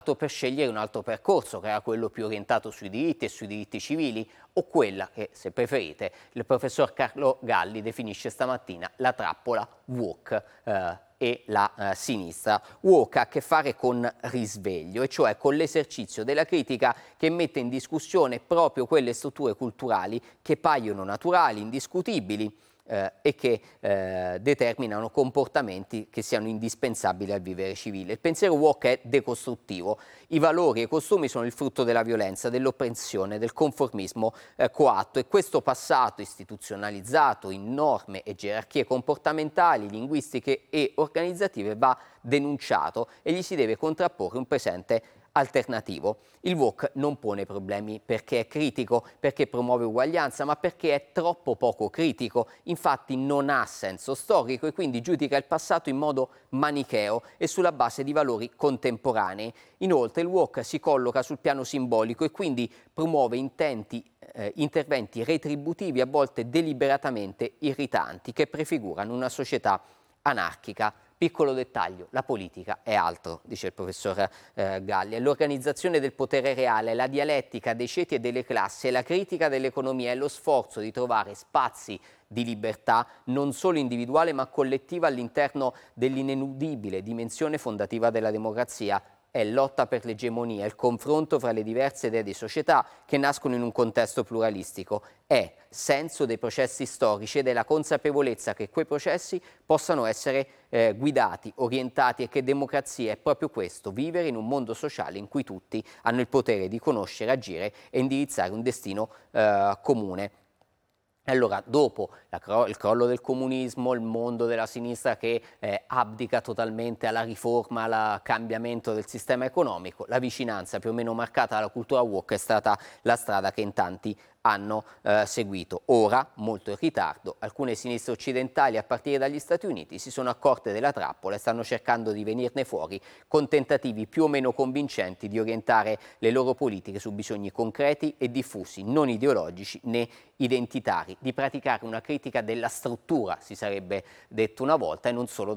per scegliere un altro percorso, che era quello più orientato sui diritti e sui diritti civili, o quella che, se preferite, il professor Carlo Galli definisce stamattina la trappola woke e la sinistra. Woke ha a che fare con risveglio, e cioè con l'esercizio della critica che mette in discussione proprio quelle strutture culturali che paiono naturali, indiscutibili, e che determinano comportamenti che siano indispensabili al vivere civile. Il pensiero woke è decostruttivo. I valori e i costumi sono il frutto della violenza, dell'oppressione, del conformismo coatto, e questo passato istituzionalizzato in norme e gerarchie comportamentali, linguistiche e organizzative va denunciato, e gli si deve contrapporre un presente alternativo. Il woke non pone problemi perché è critico, perché promuove uguaglianza, ma perché è troppo poco critico. Infatti non ha senso storico e quindi giudica il passato in modo manicheo e sulla base di valori contemporanei. Inoltre il woke si colloca sul piano simbolico e quindi promuove interventi retributivi, a volte deliberatamente irritanti, che prefigurano una società anarchica. Piccolo dettaglio, la politica è altro, dice il professor Galli, è l'organizzazione del potere reale, la dialettica dei ceti e delle classi, è la critica dell'economia, è lo sforzo di trovare spazi di libertà non solo individuale ma collettiva all'interno dell'ineludibile dimensione fondativa della democrazia. È lotta per l'egemonia, il confronto fra le diverse idee di società che nascono in un contesto pluralistico. È senso dei processi storici e della consapevolezza che quei processi possano essere guidati, orientati, e che democrazia è proprio questo: vivere in un mondo sociale in cui tutti hanno il potere di conoscere, agire e indirizzare un destino comune. Allora, dopo il crollo del comunismo, il mondo della sinistra che abdica totalmente alla riforma, al cambiamento del sistema economico, la vicinanza più o meno marcata alla cultura woke è stata la strada che in tanti hanno seguito. Ora, molto in ritardo, alcune sinistre occidentali, a partire dagli Stati Uniti, si sono accorte della trappola e stanno cercando di venirne fuori con tentativi più o meno convincenti di orientare le loro politiche su bisogni concreti e diffusi, non ideologici né identitari, di praticare una critica della struttura, si sarebbe detto una volta, e non solo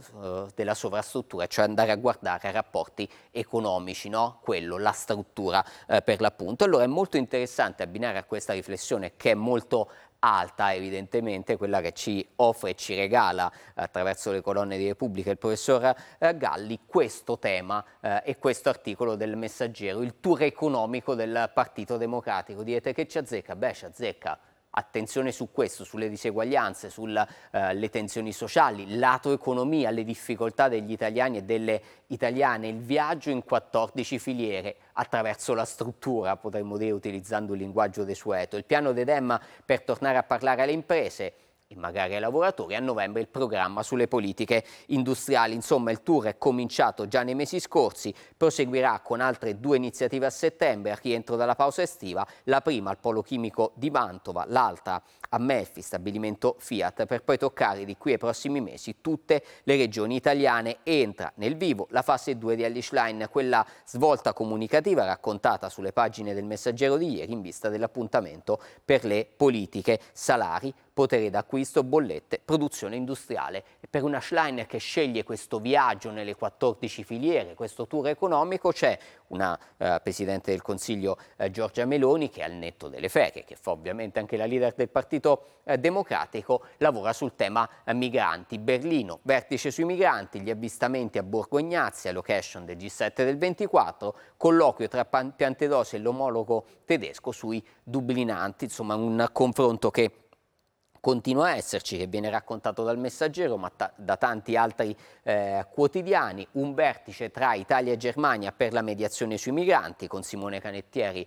della sovrastruttura, cioè andare a guardare ai rapporti economici, no? Quello, la struttura per l'appunto. Allora è molto interessante abbinare a questa riflessione, che è molto alta evidentemente, quella che ci offre e ci regala attraverso le colonne di Repubblica il professor Galli, questo tema e questo articolo del Messaggero, il tour economico del Partito Democratico. Direte che ci azzecca? Beh, ci azzecca. Attenzione su questo, sulle diseguaglianze, sulle tensioni sociali, lato economia, le difficoltà degli italiani e delle italiane, il viaggio in 14 filiere attraverso la struttura, potremmo dire utilizzando il linguaggio desueto, il piano d'Edem per tornare a parlare alle imprese e magari ai lavoratori, a novembre il programma sulle politiche industriali. Insomma, il tour è cominciato già nei mesi scorsi, proseguirà con altre 2 iniziative a settembre, a rientro dalla pausa estiva, la prima al Polo Chimico di Mantova, l'altra a Melfi, stabilimento Fiat, per poi toccare di qui ai prossimi mesi tutte le regioni italiane. Entra nel vivo la fase 2 di Hellish Line, quella svolta comunicativa raccontata sulle pagine del Messaggero di ieri in vista dell'appuntamento per le politiche, salari, potere d'acquisto, bollette, produzione industriale. E per una Schlein che sceglie questo viaggio nelle 14 filiere, questo tour economico, c'è una Presidente del Consiglio Giorgia Meloni che, al netto delle ferie, che fa ovviamente anche la leader del Partito Democratico, lavora sul tema migranti. Berlino, vertice sui migranti, gli avvistamenti a Borgo Egnazia, location del G7 del 24, colloquio tra Piantedosi e l'omologo tedesco sui dublinanti, insomma un confronto che continua a esserci, che viene raccontato dal Messaggero ma da tanti altri quotidiani. Un vertice tra Italia e Germania per la mediazione sui migranti con Simone Canettieri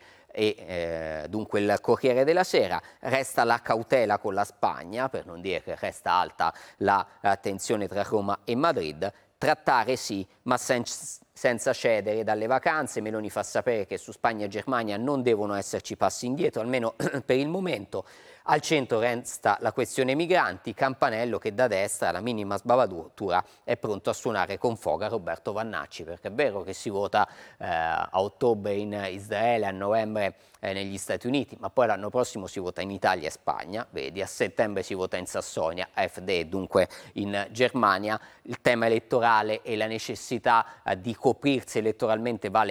e dunque il Corriere della Sera. Resta la cautela con la Spagna, per non dire che resta alta la tensione tra Roma e Madrid. Trattare sì, ma senza cedere dalle vacanze. Meloni fa sapere che su Spagna e Germania non devono esserci passi indietro, almeno per il momento. Al centro resta la questione migranti. Campanello, che da destra alla minima sbavatura è pronto a suonare con foga Roberto Vannacci, perché è vero che si vota a ottobre in Israele, a novembre negli Stati Uniti, ma poi l'anno prossimo si vota in Italia e Spagna, vedi, a settembre si vota in Sassonia, AfD, dunque in Germania. Il tema elettorale e la necessità di coprirsi elettoralmente vale